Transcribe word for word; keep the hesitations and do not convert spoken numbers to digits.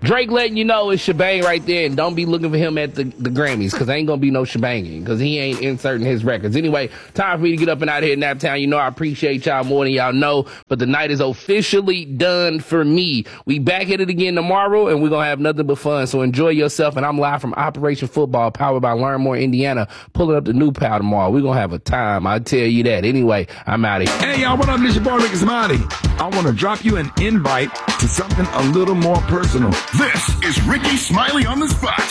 Drake letting you know it's shebang right there, and don't be looking for him at the, the Grammys, because ain't gonna be no shebanging, because he ain't inserting his records. Anyway, time for me to get up and out of here in Naptown. You know I appreciate y'all more than y'all know, but the night is officially done for me. We back at it again tomorrow, and we're gonna have nothing but fun, so enjoy yourself. And I'm live from Operation Football, powered by Learn More Indiana, pulling up the new power tomorrow. We're gonna have a time, I tell you that. Anyway, I'm out of here. Hey y'all, what up? This your boy Ricky Smiley. I want to drop you an invite to something a little more personal. This is Ricky Smiley on the Spot.